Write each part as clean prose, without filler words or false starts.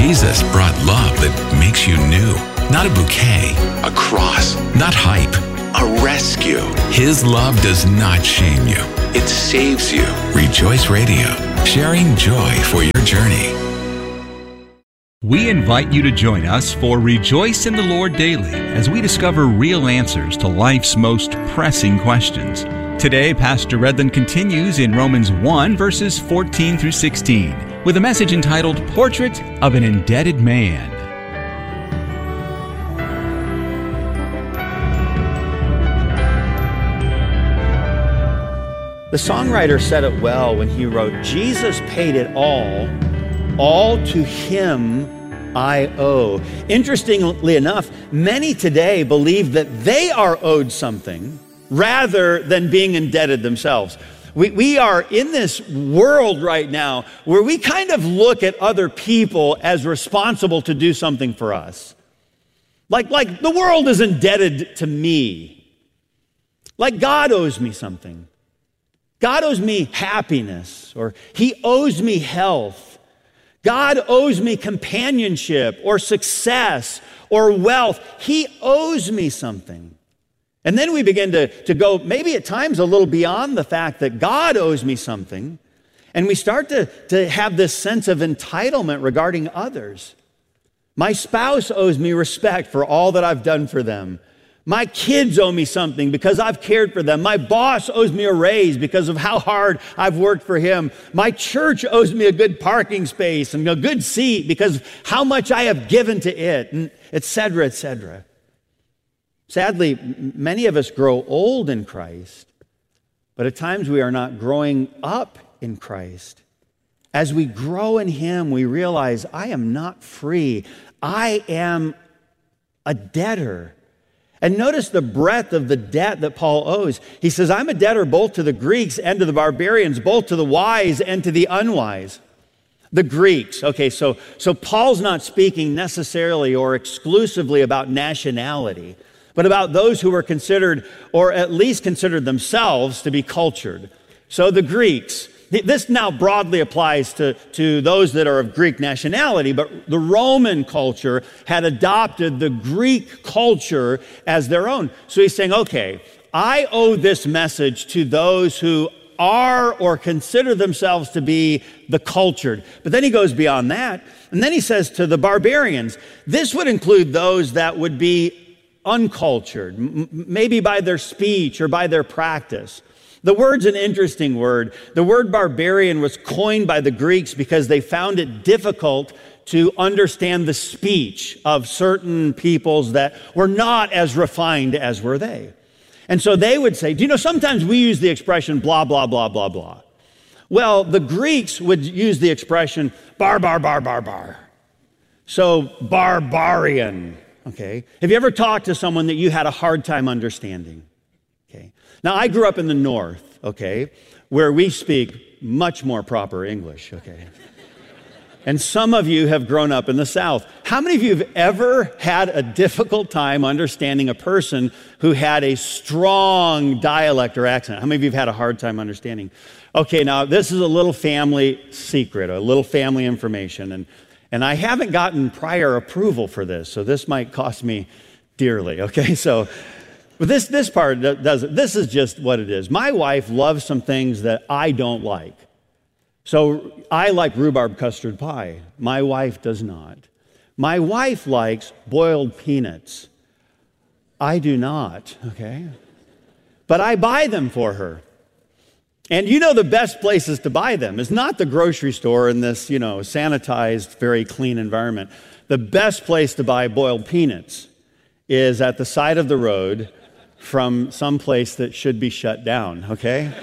Jesus brought love that makes you new. Not a bouquet, a cross, not hype, a rescue. His love does not shame you. It saves you. Rejoice Radio, sharing joy for your journey. We invite you to join us for Rejoice in the Lord Daily as we discover real answers to life's most pressing questions. Today, Pastor Redland continues in Romans 1, verses 14 through 16, with a message entitled Portrait of an Indebted Man. The songwriter said it well when he wrote, Jesus paid it all to him I owe. Interestingly enough, many today believe that they are owed something rather than being indebted themselves. We are in this world right now where we kind of look at other people as responsible to do something for us. Like the world is indebted to me. Like God owes me something. God owes me happiness, or he owes me health. God owes me companionship or success or wealth. He owes me something. And then we begin to go maybe at times a little beyond the fact that God owes me something, and we start to have this sense of entitlement regarding others. My spouse owes me respect for all that I've done for them. My kids owe me something because I've cared for them. My boss owes me a raise because of how hard I've worked for him. My church owes me a good parking space and a good seat because of how much I have given to it, and et cetera, et cetera. Sadly, many of us grow old in Christ, but at times we are not growing up in Christ. As we grow in him, we realize I am not free. I am a debtor. And notice the breadth of the debt that Paul owes. He says, I'm a debtor both to the Greeks and to the barbarians, both to the wise and to the unwise. The Greeks. Okay, so Paul's not speaking necessarily or exclusively about nationality, but about those who were considered, or at least considered themselves, to be cultured. So the Greeks. This now broadly applies to those that are of Greek nationality, but the Roman culture had adopted the Greek culture as their own. So he's saying, okay, I owe this message to those who are or consider themselves to be the cultured. But then he goes beyond that, and then he says to the barbarians, this would include those that would be uncultured, maybe by their speech or by their practice. The word's an interesting word. The word barbarian was coined by the Greeks because they found it difficult to understand the speech of certain peoples that were not as refined as were they. And so they would say, do you know, sometimes we use the expression blah, blah, blah, blah, blah. Well, the Greeks would use the expression bar, bar, bar, bar, bar. So barbarian, okay? Have you ever talked to someone that you had a hard time understanding? Okay. Now, I grew up in the North, okay, where we speak much more proper English, okay? And some of you have grown up in the South. How many of you have ever had a difficult time understanding a person who had a strong dialect or accent? How many of you have had a hard time understanding? Okay, now, this is a little family secret, a little family information, and I haven't gotten prior approval for this, so this might cost me dearly, okay? But this part doesn't. This is just what it is. My wife loves some things that I don't like. So I like rhubarb custard pie. My wife does not. My wife likes boiled peanuts. I do not, okay? But I buy them for her. And you know the best places to buy them is not the grocery store in this, sanitized, very clean environment. The best place to buy boiled peanuts is at the side of the road from some place that should be shut down, okay?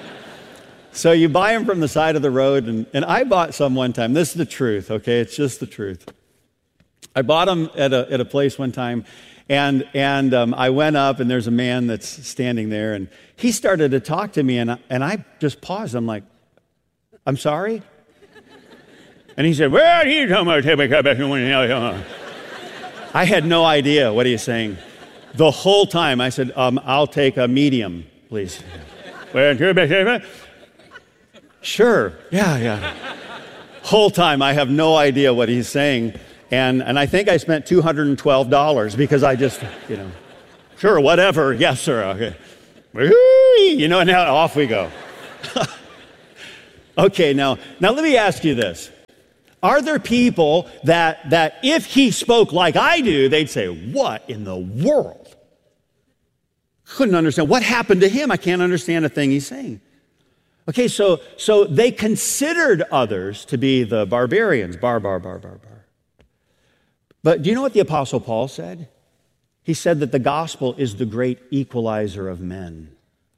So you buy them from the side of the road, and I bought some one time. This is the truth, okay? It's just the truth. I bought them at a place one time, and I went up, and there's a man that's standing there, and he started to talk to me, and I just paused. I'm like, I'm sorry? And he said, well, you talking about? I had no idea what he was saying. The whole time I said, I'll take a medium, please. Sure, yeah. whole time I have no idea what he's saying. And I think I spent $212 because I just, sure, whatever. Yes, sir. Okay. And now off we go. Okay, now let me ask you this. Are there people that if he spoke like I do, they'd say, what in the world? Couldn't understand. What happened to him? I can't understand a thing he's saying. Okay, so they considered others to be the barbarians. Bar. But do you know what the Apostle Paul said? He said that the gospel is the great equalizer of men.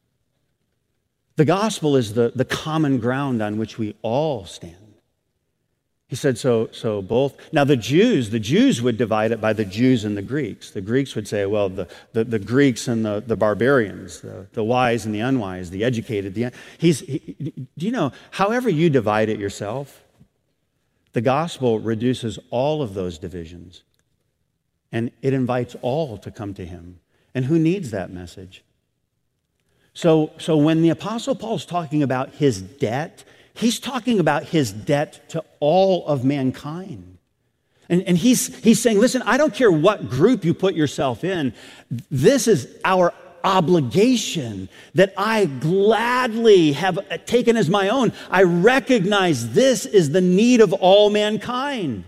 The gospel is the common ground on which we all stand. He said, so both. Now the Jews would divide it by the Jews and the Greeks. The Greeks would say, well, the Greeks and the barbarians, the wise and the unwise, the educated. Do you know, however you divide it yourself, the gospel reduces all of those divisions. And it invites all to come to him. And who needs that message? So when the Apostle Paul's talking about his debt, he's talking about his debt to all of mankind. And he's saying, listen, I don't care what group you put yourself in. This is our obligation that I gladly have taken as my own. I recognize this is the need of all mankind.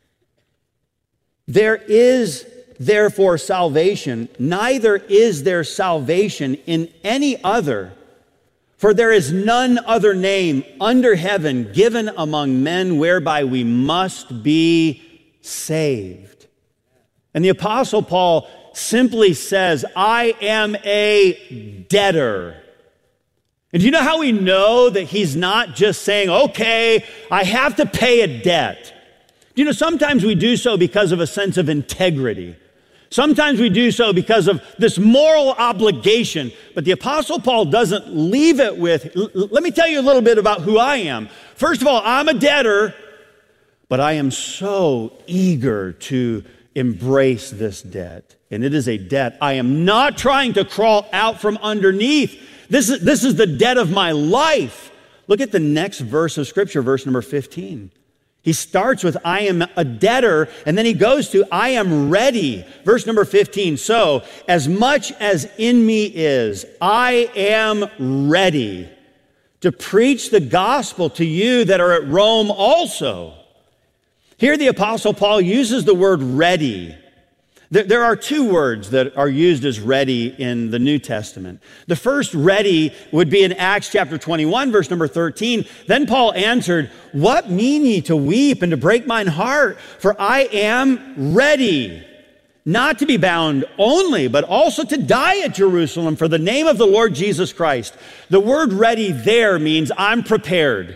There is therefore salvation, neither is there salvation in any other. For there is none other name under heaven given among men whereby we must be saved. And the Apostle Paul simply says, I am a debtor. And do you know how we know that he's not just saying, okay, I have to pay a debt? Do you know, sometimes we do so because of a sense of integrity. Sometimes we do so because of this moral obligation. But the Apostle Paul doesn't leave it with, let me tell you a little bit about who I am. First of all, I'm a debtor, but I am so eager to embrace this debt. And it is a debt I am not trying to crawl out from underneath. This is the debt of my life. Look at the next verse of Scripture, verse number 15. He starts with, I am a debtor, and then he goes to, I am ready. Verse number 15, so as much as in me is, I am ready to preach the gospel to you that are at Rome also. Here the Apostle Paul uses the word ready. There are two words that are used as ready in the New Testament. The first ready would be in Acts chapter 21, verse number 13. Then Paul answered, what mean ye to weep and to break mine heart? For I am ready, not to be bound only, but also to die at Jerusalem for the name of the Lord Jesus Christ. The word ready there means I'm prepared.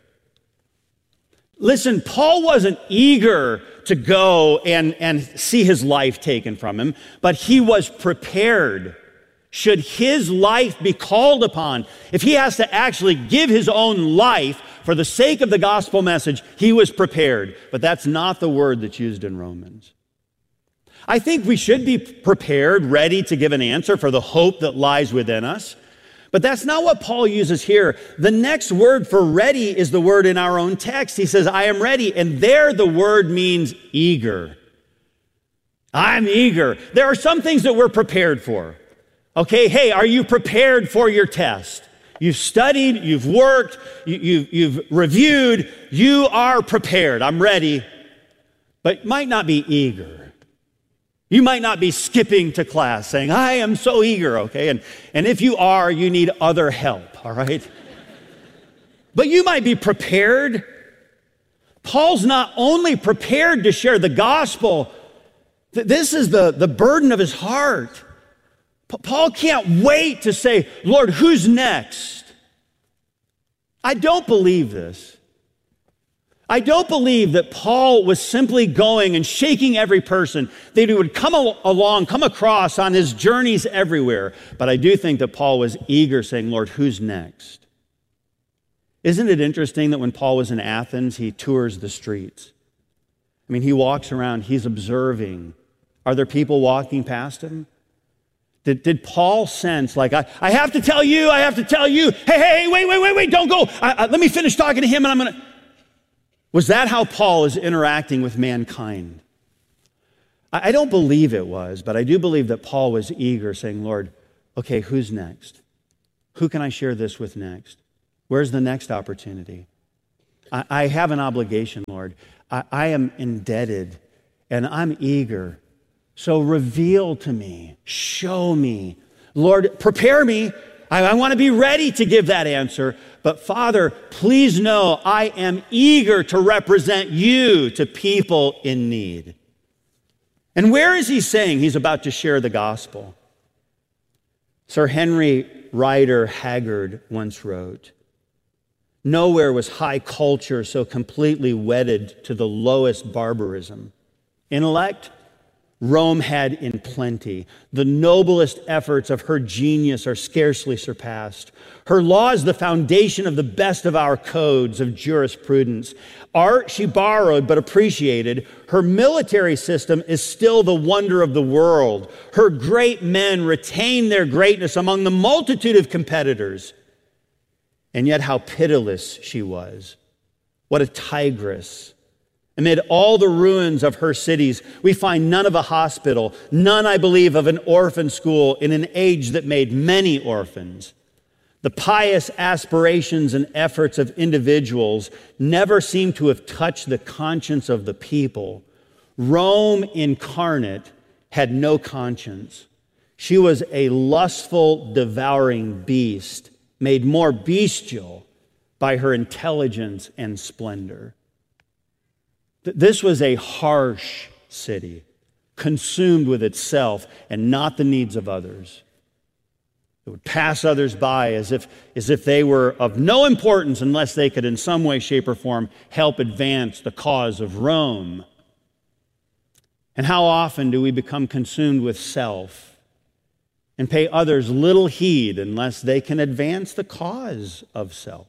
Listen, Paul wasn't eager to go and see his life taken from him, but he was prepared. Should his life be called upon, if he has to actually give his own life for the sake of the gospel message, he was prepared. But that's not the word that's used in Romans. I think we should be prepared, ready to give an answer for the hope that lies within us. But that's not what Paul uses here. The next word for ready is the word in our own text. He says, I am ready. And there the word means eager. I'm eager. There are some things that we're prepared for. Okay, hey, are you prepared for your test? You've studied, you've worked, you've reviewed, you are prepared. I'm ready. But might not be eager. You might not be skipping to class saying, I am so eager, okay? And if you are, you need other help, all right? But you might be prepared. Paul's not only prepared to share the gospel, this is the burden of his heart. Paul can't wait to say, Lord, who's next? I don't believe this. I don't believe that Paul was simply going and shaking every person that he would come across on his journeys everywhere. But I do think that Paul was eager, saying, Lord, who's next? Isn't it interesting that when Paul was in Athens, he tours the streets? I mean, he walks around, he's observing. Are there people walking past him? Did Paul sense, like, I have to tell you, hey, wait, don't go. Let me finish talking to him and I'm going to... Was that how Paul is interacting with mankind? I don't believe it was, but I do believe that Paul was eager, saying, Lord, okay, who's next? Who can I share this with next? Where's the next opportunity? I have an obligation, Lord. I am indebted, and I'm eager. So reveal to me, show me. Lord, prepare me. I want to be ready to give that answer. But Father, please know I am eager to represent you to people in need. And where is he saying he's about to share the gospel? Sir Henry Rider Haggard once wrote, nowhere was high culture so completely wedded to the lowest barbarism. Intellect, Rome had in plenty. The noblest efforts of her genius are scarcely surpassed. Her law is the foundation of the best of our codes of jurisprudence. Art she borrowed but appreciated. Her military system is still the wonder of the world. Her great men retain their greatness among the multitude of competitors. And yet how pitiless she was. What a tigress. Amid all the ruins of her cities, we find none of a hospital, none, I believe, of an orphan school in an age that made many orphans. The pious aspirations and efforts of individuals never seem to have touched the conscience of the people. Rome incarnate had no conscience. She was a lustful, devouring beast, made more bestial by her intelligence and splendor. This was a harsh city, consumed with itself and not the needs of others. It would pass others by as if they were of no importance unless they could in some way, shape, or form help advance the cause of Rome. And how often do we become consumed with self and pay others little heed unless they can advance the cause of self?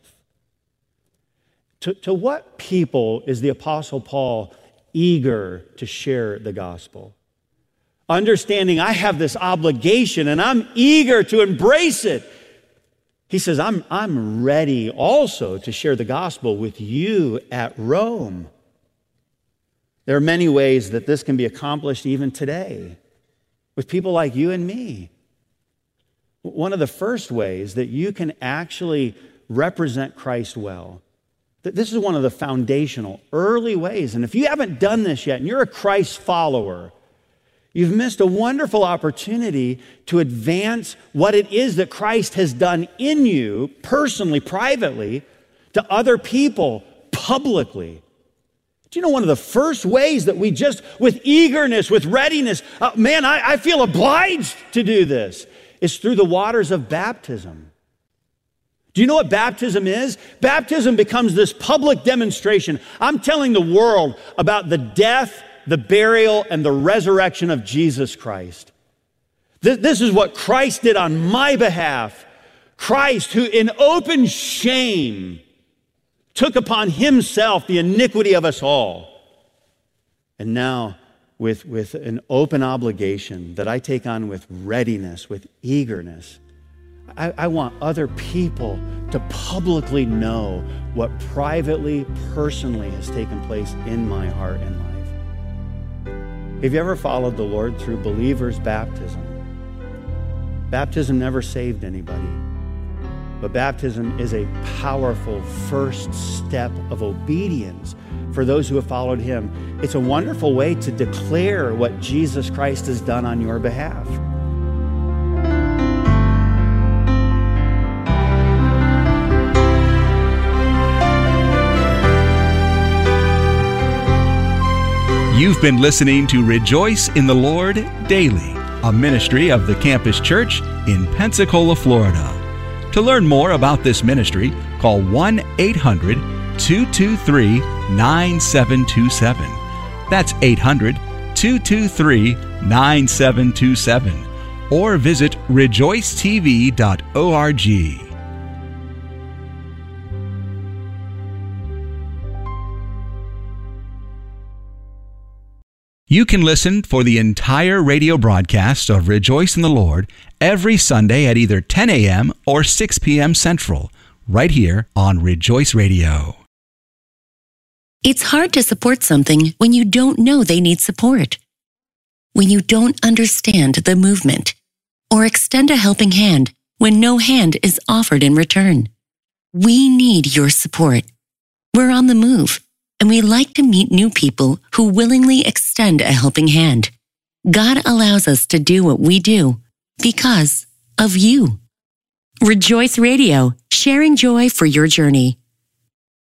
To what people is the Apostle Paul eager to share the gospel? Understanding I have this obligation and I'm eager to embrace it. He says, I'm ready also to share the gospel with you at Rome. There are many ways that this can be accomplished even today with people like you and me. One of the first ways that you can actually represent Christ well, this is one of the foundational early ways. And if you haven't done this yet and you're a Christ follower, you've missed a wonderful opportunity to advance what it is that Christ has done in you, personally, privately, to other people, publicly. Do you know one of the first ways that we just, with eagerness, with readiness, I feel obliged to do this, is through the waters of baptism. Do you know what baptism is? Baptism becomes this public demonstration. I'm telling the world about the death, the burial, and the resurrection of Jesus Christ. This is what Christ did on my behalf. Christ, who in open shame took upon himself the iniquity of us all. And now, with an open obligation that I take on with readiness, with eagerness, I want other people to publicly know what privately, personally has taken place in my heart and life. Have you ever followed the Lord through believers' baptism? Baptism never saved anybody, but baptism is a powerful first step of obedience for those who have followed him. It's a wonderful way to declare what Jesus Christ has done on your behalf. You've been listening to Rejoice in the Lord Daily, a ministry of the Campus Church in Pensacola, Florida. To learn more about this ministry, call 1-800-223-9727. That's 800-223-9727. Or visit rejoicetv.org. You can listen for the entire radio broadcast of Rejoice in the Lord every Sunday at either 10 a.m. or 6 p.m. Central, right here on Rejoice Radio. It's hard to support something when you don't know they need support, when you don't understand the movement, or extend a helping hand when no hand is offered in return. We need your support. We're on the move, and we like to meet new people who willingly extend a helping hand. God allows us to do what we do because of you. Rejoice Radio, sharing joy for your journey.